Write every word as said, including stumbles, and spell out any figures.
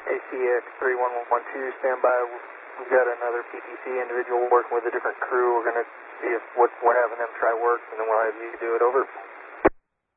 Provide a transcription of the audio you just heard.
A C X three one one two, stand by. We've got another P T C individual working with a different crew. We're going to see if what, we're having them try work, and then we'll have you do it over.